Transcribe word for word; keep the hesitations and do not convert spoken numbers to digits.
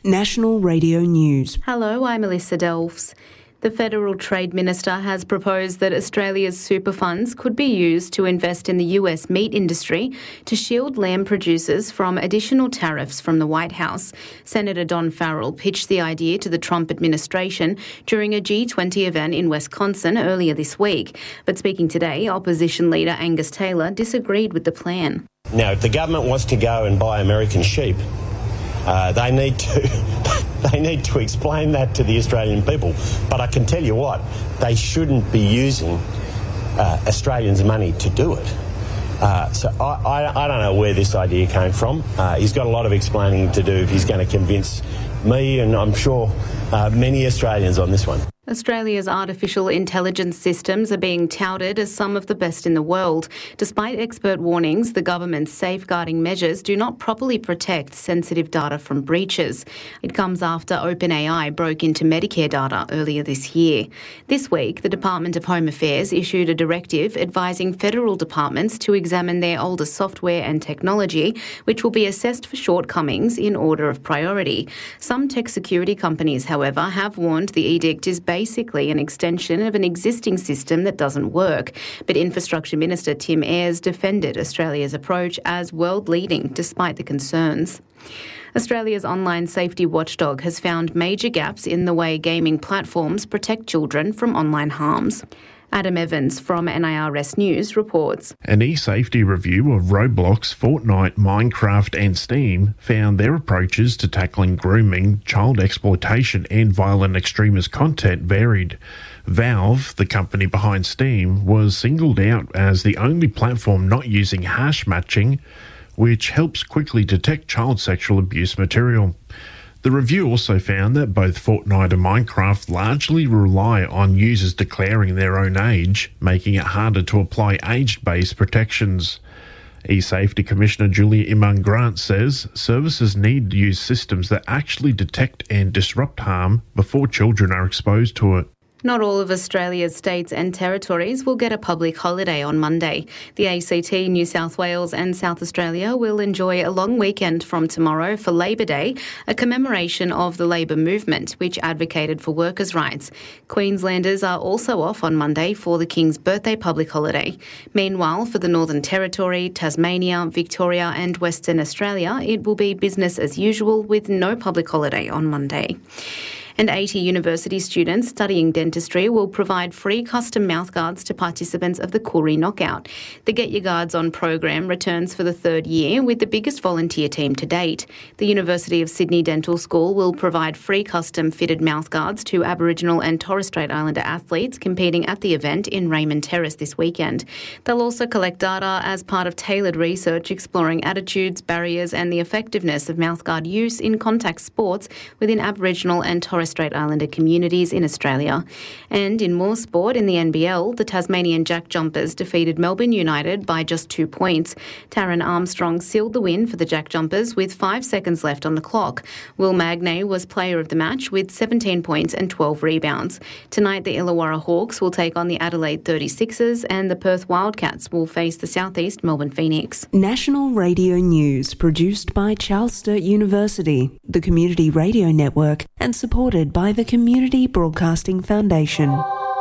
National Radio News. Hello, I'm Melissa Delfs. The Federal Trade Minister has proposed that Australia's super funds could be used to invest in the U S meat industry to shield lamb producers from additional tariffs from the White House. Senator Don Farrell pitched the idea to the Trump administration during a G twenty event in Wisconsin earlier this week. But speaking today, opposition leader Angus Taylor disagreed with the plan. Now, if the government wants to go and buy American sheep, uh, they need to... They need to explain that to the Australian people. But I can tell you what, they shouldn't be using uh, Australians' money to do it. Uh, so I, I, I don't know where this idea came from. Uh, he's got a lot of explaining to do if he's going to convince me and I'm sure uh, many Australians on this one. Australia's artificial intelligence systems are being touted as some of the best in the world. Despite expert warnings, the government's safeguarding measures do not properly protect sensitive data from breaches. It comes after OpenAI broke into Medicare data earlier this year. This week, the Department of Home Affairs issued a directive advising federal departments to examine their older software and technology, which will be assessed for shortcomings in order of priority. Some tech security companies, however, have warned the edict is basically an extension of an existing system that doesn't work. But Infrastructure Minister Tim Ayres defended Australia's approach as world-leading despite the concerns. Australia's online safety watchdog has found major gaps in the way gaming platforms protect children from online harms. Adam Evans from N I R S News reports. An e-safety review of Roblox, Fortnite, Minecraft and Steam found their approaches to tackling grooming, child exploitation and violent extremist content varied. Valve, the company behind Steam, was singled out as the only platform not using hash matching, which helps quickly detect child sexual abuse material. The review also found that both Fortnite and Minecraft largely rely on users declaring their own age, making it harder to apply age-based protections. eSafety Commissioner Julia Imman-Grant says services need to use systems that actually detect and disrupt harm before children are exposed to it. Not all of Australia's states and territories will get a public holiday on Monday. The A C T, New South Wales and South Australia will enjoy a long weekend from tomorrow for Labor Day, a commemoration of the labour movement, which advocated for workers' rights. Queenslanders are also off on Monday for the King's birthday public holiday. Meanwhile, for the Northern Territory, Tasmania, Victoria and Western Australia, it will be business as usual with no public holiday on Monday. And eighty university students studying dentistry will provide free custom mouthguards to participants of the Koori Knockout. The Get Your Guards On program returns for the third year with the biggest volunteer team to date. The University of Sydney Dental School will provide free custom fitted mouthguards to Aboriginal and Torres Strait Islander athletes competing at the event in Raymond Terrace this weekend. They'll also collect data as part of tailored research exploring attitudes, barriers and the effectiveness of mouthguard use in contact sports within Aboriginal and Torres Strait Islander communities in Australia. And in more sport, in the N B L, the Tasmanian Jack Jumpers defeated Melbourne United by just two points. Taron Armstrong sealed the win for the Jack Jumpers with five seconds left on the clock. Will Magnay was player of the match with seventeen points and twelve rebounds. Tonight, the Illawarra Hawks will take on the Adelaide thirty-sixers and the Perth Wildcats will face the Southeast Melbourne Phoenix. National Radio News produced by Charles Sturt University, the Community Radio Network, and supported by the Community Broadcasting Foundation.